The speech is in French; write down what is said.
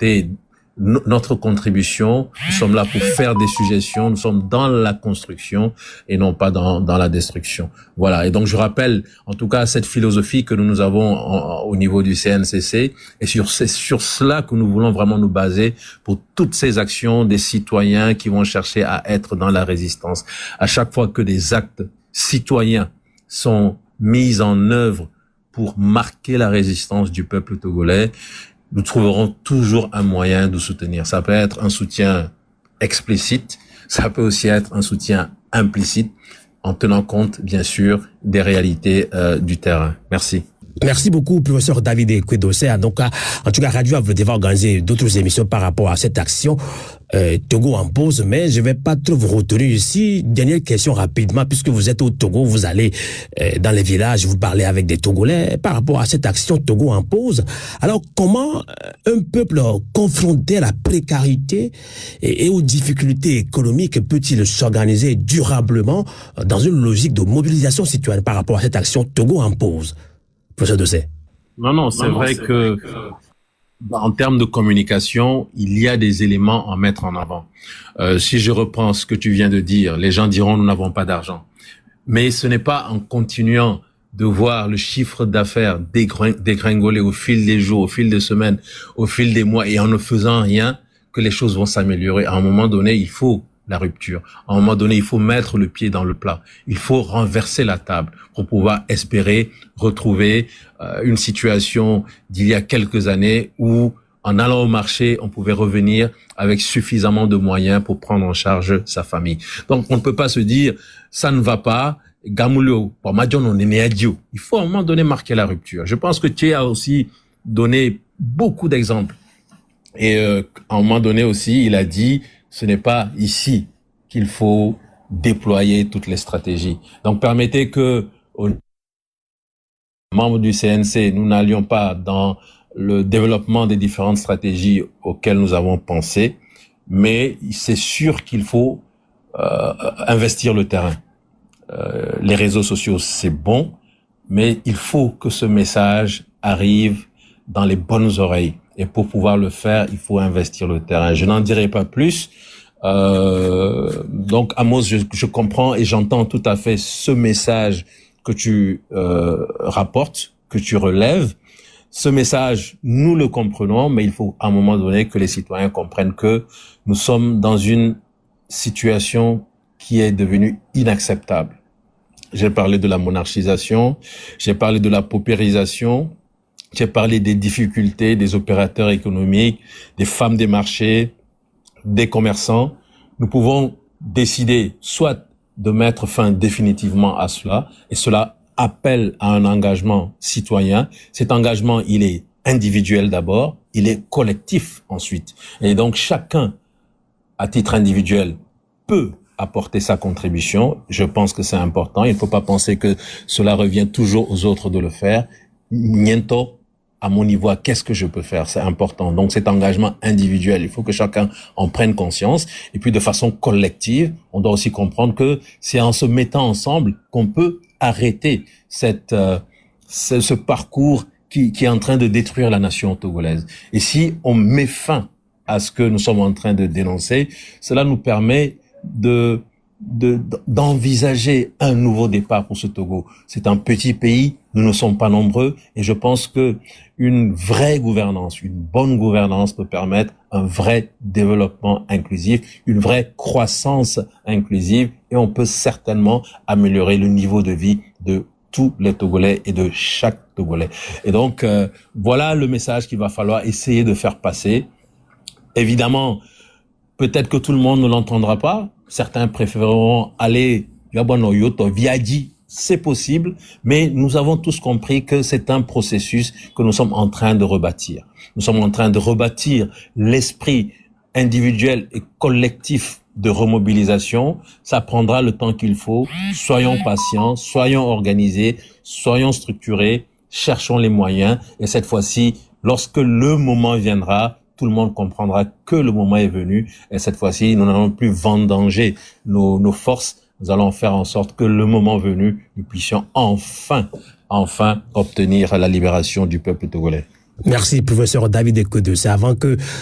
apporter notre contribution. Nous sommes là pour faire des suggestions. Nous sommes dans la construction et non pas dans la destruction. Voilà. Et donc, je rappelle, en tout cas, cette philosophie que nous avons au niveau du CNCC, et c'est sur cela que nous voulons vraiment nous baser pour toutes ces actions des citoyens qui vont chercher à être dans la résistance. À chaque fois que des actes citoyens sont mis en œuvre pour marquer la résistance du peuple togolais, nous trouverons toujours un moyen de soutenir. Ça peut être un soutien explicite, ça peut aussi être un soutien implicite, en tenant compte, bien sûr, des réalités du terrain. Merci. Merci beaucoup, professeur David Kwedoser. Donc, en tout cas, Radio va organiser d'autres émissions par rapport à cette action Togo en pause, mais je vais pas trop vous retenir ici. Dernière question rapidement, puisque vous êtes au Togo, vous allez dans les villages, vous parlez avec des Togolais par rapport à cette action Togo en pause. Alors, comment un peuple confronté à la précarité et aux difficultés économiques peut-il s'organiser durablement dans une logique de mobilisation citoyenne par rapport à cette action Togo en pause? Professeur Dossé. Non, c'est vrai que en termes de communication, il y a des éléments à mettre en avant. Si je reprends ce que tu viens de dire, les gens diront nous n'avons pas d'argent. Mais ce n'est pas en continuant de voir le chiffre d'affaires dégringoler au fil des jours, au fil des semaines, au fil des mois et en ne faisant rien que les choses vont s'améliorer. À un moment donné, il faut la rupture. À un moment donné, il faut mettre le pied dans le plat. Il faut renverser la table pour pouvoir espérer retrouver une situation d'il y a quelques années où, en allant au marché, on pouvait revenir avec suffisamment de moyens pour prendre en charge sa famille. Donc, on ne peut pas se dire, ça ne va pas, Gamulio, pour Madjon, on est né à Dieu. Il faut à un moment donné marquer la rupture. Je pense que tu as aussi donné beaucoup d'exemples. Et à un moment donné aussi, il a dit, ce n'est pas ici qu'il faut déployer toutes les stratégies. Donc, permettez que, aux membres du CNC, nous n'allions pas dans le développement des différentes stratégies auxquelles nous avons pensé, mais c'est sûr qu'il faut investir le terrain. Les réseaux sociaux, c'est bon, mais il faut que ce message arrive dans les bonnes oreilles. Et pour pouvoir le faire, il faut investir le terrain. Je n'en dirai pas plus. Donc, Amos, je comprends et j'entends tout à fait ce message que tu rapportes, que tu relèves. Ce message, nous le comprenons, mais il faut à un moment donné que les citoyens comprennent que nous sommes dans une situation qui est devenue inacceptable. J'ai parlé de la monarchisation, j'ai parlé de la paupérisation, j'ai parlé des difficultés des opérateurs économiques, des femmes des marchés, des commerçants. Nous pouvons décider soit de mettre fin définitivement à cela, et cela appelle à un engagement citoyen. Cet engagement, il est individuel d'abord, il est collectif ensuite. Et donc chacun, à titre individuel, peut apporter sa contribution. Je pense que c'est important. Il ne faut pas penser que cela revient toujours aux autres de le faire. Niento, à mon niveau, qu'est-ce que je peux faire? C'est important. Donc, cet engagement individuel, il faut que chacun en prenne conscience. Et puis, de façon collective, on doit aussi comprendre que c'est en se mettant ensemble qu'on peut arrêter ce parcours qui est en train de détruire la nation togolaise. Et si on met fin à ce que nous sommes en train de dénoncer, cela nous permet d'envisager un nouveau départ pour ce Togo. C'est un petit pays, nous ne sommes pas nombreux, et je pense que une vraie gouvernance, une bonne gouvernance peut permettre un vrai développement inclusif, une vraie croissance inclusive, et on peut certainement améliorer le niveau de vie de tous les Togolais et de chaque Togolais. Et donc, voilà le message qu'il va falloir essayer de faire passer. Évidemment, peut-être que tout le monde ne l'entendra pas. Certains préféreront aller via dit, c'est possible, mais nous avons tous compris que c'est un processus que nous sommes en train de rebâtir. Nous sommes en train de rebâtir l'esprit individuel et collectif de remobilisation. Ça prendra le temps qu'il faut. Soyons patients, soyons organisés, soyons structurés, cherchons les moyens. Et cette fois-ci, lorsque le moment viendra, tout le monde comprendra que le moment est venu. Et cette fois-ci, nous n'allons plus vendanger nos forces. Nous allons faire en sorte que le moment venu, nous puissions enfin obtenir la libération du peuple togolais. Merci, professeur David Kwedoser. Avant que